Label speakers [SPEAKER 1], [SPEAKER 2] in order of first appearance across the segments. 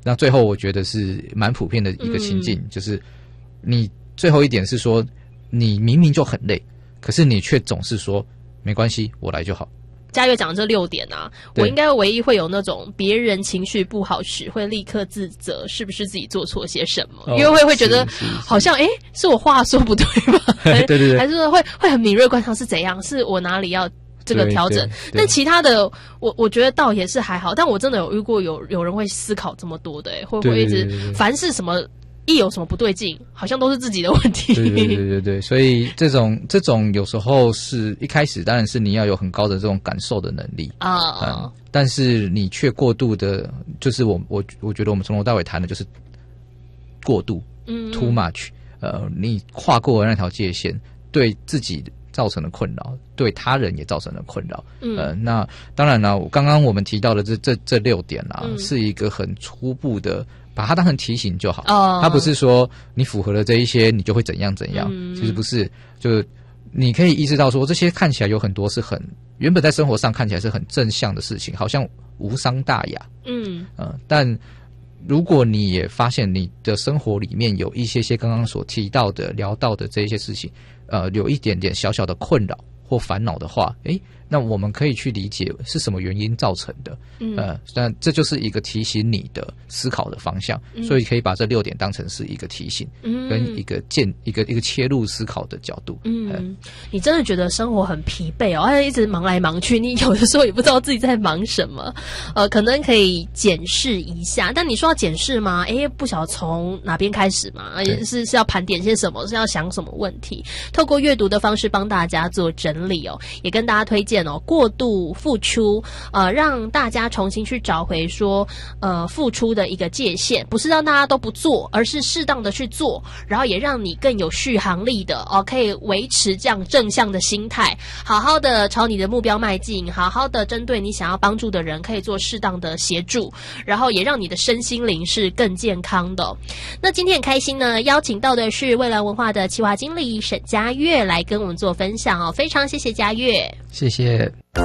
[SPEAKER 1] 那最后我觉得是蛮普遍的一个情境，就是你最后一点是说，你明明就很累，可是你却总是说没关系，我来就好。
[SPEAKER 2] 嘉悦讲这6点啊，我应该唯一会有那种别人情绪不好时会立刻自责，是不是自己做错些什么？因为会觉得好像是我话说不对吗？
[SPEAKER 1] 对对对，
[SPEAKER 2] 还是说会很敏锐观察是怎样，是我哪里要这个调整？但其他的我觉得倒也是还好，但我真的有遇过有人会思考这么多的，会不会一直凡是什么一有什么不对劲，好像都是自己的问题。
[SPEAKER 1] 对，所以这种有时候是一开始当然是你要有很高的这种感受的能力啊，但是你却过度的，就是我觉得我们从头到尾谈的就是过度，too much，你跨过了那条界限，对自己造成了困扰，对他人也造成了困扰。那当然了，刚刚我们提到的这6点啊，是一个很初步的。把它当成提醒就好，它不是说你符合了这一些，你就会怎样怎样。其实不是，就你可以意识到说，这些看起来有很多是很原本在生活上看起来是很正向的事情，好像无伤大雅。但如果你也发现你的生活里面有一些刚刚所提到的聊到的这一些事情，有一点点小小的困扰或烦恼的话，那我们可以去理解是什么原因造成的。那这就是一个提醒你的思考的方向，所以可以把这6点当成是一个提醒，跟一个切入思考的角度。
[SPEAKER 2] 你真的觉得生活很疲惫哦，一直忙来忙去，你有的时候也不知道自己在忙什么。可能可以检视一下，但你说要检视吗？不晓得从哪边开始嘛？是要盘点些什么？是要想什么问题？透过阅读的方式帮大家做整理哦，也跟大家推荐过度付出，让大家重新去找回说，付出的一个界限，不是让大家都不做，而是适当的去做，然后也让你更有续航力的可以维持这样正向的心态，好好的朝你的目标迈进，好好的针对你想要帮助的人，可以做适当的协助，然后也让你的身心灵是更健康的。那今天很开心呢，邀请到的是蔚蓝文化的企划经理沈嘉悦来跟我们做分享哦，非常谢谢嘉悦，
[SPEAKER 1] 谢谢。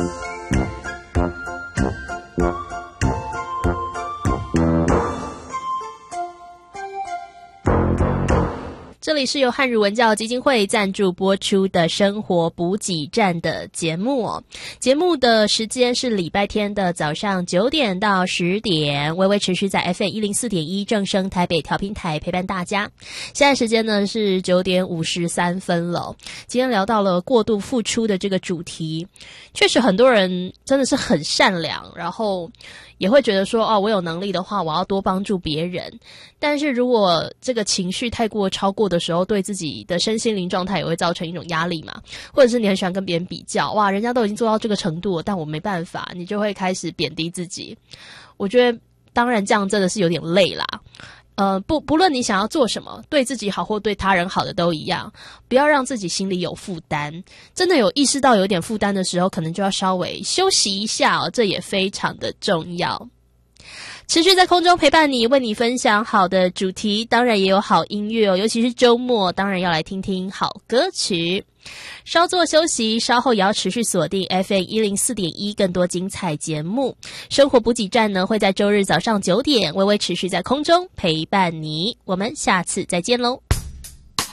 [SPEAKER 2] 这里是由汉语文教基金会赞助播出的生活补给站的节目哦。节目的时间是礼拜天的早上9点到10点，微微持续在 FM 104.1正声台北调频台陪伴大家。现在时间呢是9点53分了。今天聊到了过度付出的这个主题，确实很多人真的是很善良，然后也会觉得说我有能力的话我要多帮助别人，但是如果这个情绪太过超过的时候，对自己的身心灵状态也会造成一种压力嘛，或者是你很喜欢跟别人比较，哇人家都已经做到这个程度了，但我没办法，你就会开始贬低自己。我觉得当然这样真的是有点累啦，不论你想要做什么，对自己好或对他人好的都一样，不要让自己心里有负担。真的有意识到有点负担的时候，可能就要稍微休息一下哦，这也非常的重要。持续在空中陪伴你，为你分享好的主题，当然也有好音乐哦，尤其是周末，当然要来听听好歌曲。稍作休息，稍后也要持续锁定 FM 104.1更多精彩节目。生活补给站呢会在周日早上9点微微持续在空中陪伴你，我们下次再见喽。